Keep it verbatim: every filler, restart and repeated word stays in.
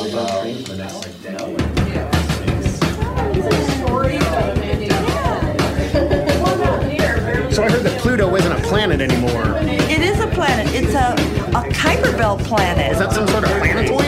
about the next like decade. So I heard that Pluto isn't a planet anymore. It is a planet. It's a, a Kuiper Belt planet. Is that some sort of planetoid?